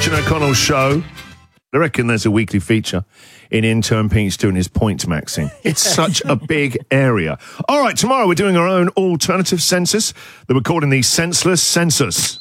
Christian O'Connell show. I reckon there's a weekly feature in Intern Pete's doing his points maxing. It's such a big area. All right, tomorrow we're doing our own alternative census that we're calling the Senseless Census.